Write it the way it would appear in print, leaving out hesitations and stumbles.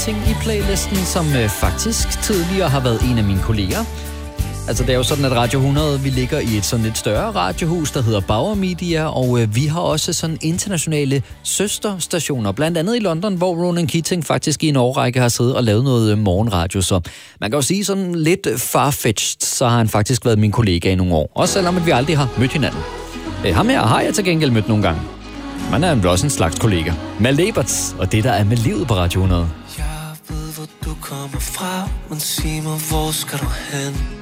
Keating i playlisten, som faktisk tidligere har været en af mine kolleger. Altså, det er jo sådan, at Radio 100, vi ligger i et sådan lidt større radiohus, der hedder Bauer Media, og vi har også sådan internationale søsterstationer, blandt andet i London, hvor Ronan Keating faktisk i en årrække har siddet og lavet noget morgenradio. Så man kan jo sige sådan lidt farfetched, så har han faktisk været min kollega i nogle år. Også selvom vi aldrig har mødt hinanden. Ham her har jeg til gengæld mødt nogle gange. Man er også en slags kollega. Mal Eberts, og det der er med livet på Radio 100. Jeg ved, hvor du kommer fra, men sig mig, hvor skal du hen?